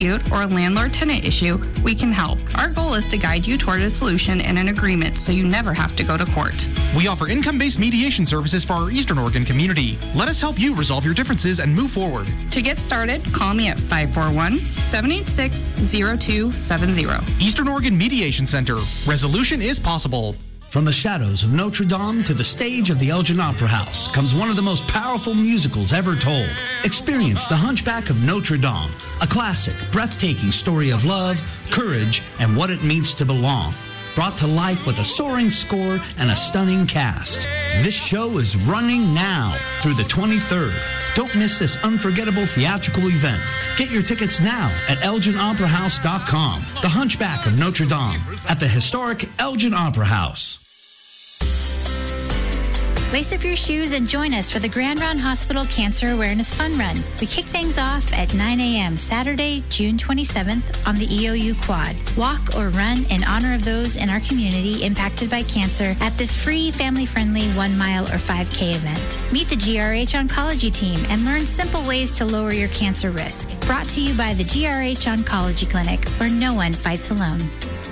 or landlord-tenant issue, we can help. Our goal is to guide you toward a solution and an agreement so you never have to go to court. We offer income-based mediation services for our Eastern Oregon community. Let us help you resolve your differences and move forward. To get started, call me at 541-786-0270. Eastern Oregon Mediation Center. Resolution is possible. From the shadows of Notre Dame to the stage of the Elgin Opera House comes one of the most powerful musicals ever told. Experience The Hunchback of Notre Dame, a classic, breathtaking story of love, courage, and what it means to belong. Brought to life with a soaring score and a stunning cast. This show is running now through the 23rd. Don't miss this unforgettable theatrical event. Get your tickets now at ElginOperaHouse.com. The Hunchback of Notre Dame at the historic Elgin Opera House. Lace up your shoes and join us for the Grand Round Hospital Cancer Awareness Fun Run. We kick things off at 9 a.m. Saturday, June 27th on the EOU Quad. Walk or run in honor of those in our community impacted by cancer at this free, family-friendly 1 mile or 5K event. Meet the GRH Oncology team and learn simple ways to lower your cancer risk. Brought to you by the GRH Oncology Clinic, where no one fights alone.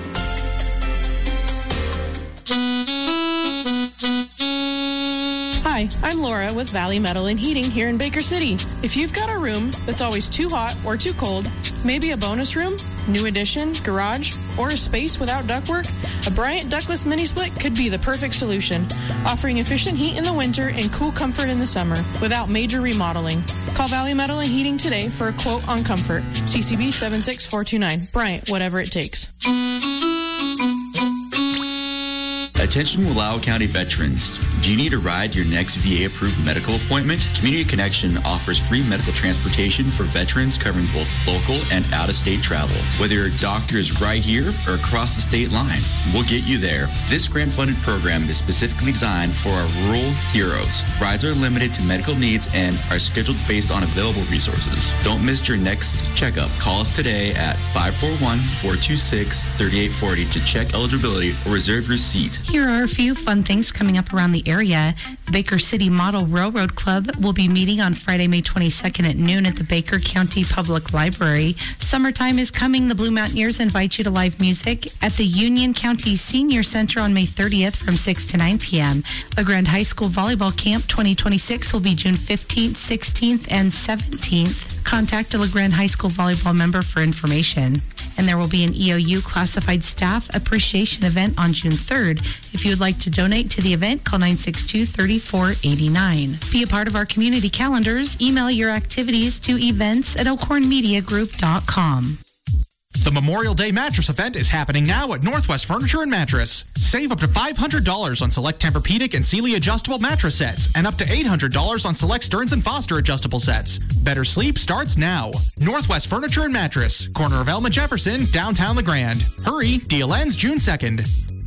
Hi, I'm Laura with Valley Metal and Heating here in Baker City. If you've got a room that's always too hot or too cold, maybe a bonus room, new addition, garage, or a space without ductwork, a Bryant ductless mini split could be the perfect solution, offering efficient heat in the winter and cool comfort in the summer without major remodeling. Call Valley Metal and Heating today for a quote on comfort. CCB 76429. Bryant, whatever it takes. Attention Wallowa County veterans. Do you need a ride to your next VA-approved medical appointment? Community Connection offers free medical transportation for veterans covering both local and out-of-state travel. Whether your doctor is right here or across the state line, we'll get you there. This grant-funded program is specifically designed for our rural heroes. Rides are limited to medical needs and are scheduled based on available resources. Don't miss your next checkup. Call us today at 541-426-3840 to check eligibility or reserve your seat. Here are a few fun things coming up around the area. The Baker City Model Railroad Club will be meeting on Friday, May 22nd at noon at the Baker County Public Library. Summertime is coming. The Blue Mountaineers invite you to live music at the Union County Senior Center on May 30th from 6 to 9 p.m. LeGrand High School Volleyball Camp 2026 will be June 15th, 16th, and 17th. Contact a LeGrand High School volleyball member for information. And there will be an EOU classified staff appreciation event on June 3rd. If you would like to donate to the event, call 962-3489. Be a part of our community calendars. Email your activities to events@elkhornmediagroup.com. The Memorial Day Mattress event is happening now at Northwest Furniture and Mattress. Save up to $500 on select Tempur-Pedic and Sealy adjustable mattress sets and up to $800 on select Stearns & Foster adjustable sets. Better sleep starts now. Northwest Furniture and Mattress, corner of Elma Jefferson, downtown LeGrand. Hurry, deal ends June 2nd.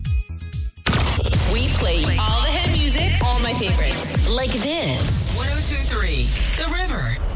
We play all the hit music, all my favorites. Like this. 102.3 The River.